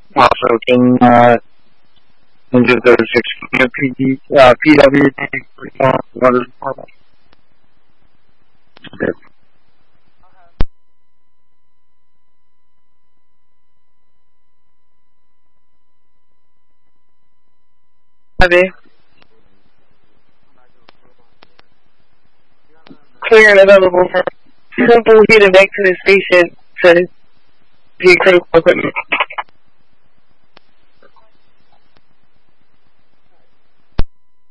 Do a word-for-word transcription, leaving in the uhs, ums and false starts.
Also, can uh, into thirty-six P D, uh, P W D water department. Okay. Heavy. Clear and available for simple heat and back to the station to be critical equipment.